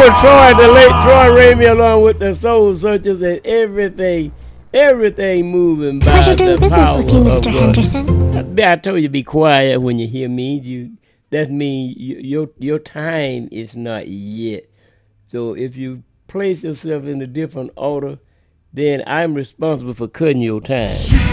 with Troy, the late Troy Ramey, along with the Soul Searchers, and everything moving by Pleasure doing the business power with you, Mr. of Henderson. I told you be quiet when you hear me. That means your time is not yet. So if you place yourself in a different order, then I'm responsible for cutting your time.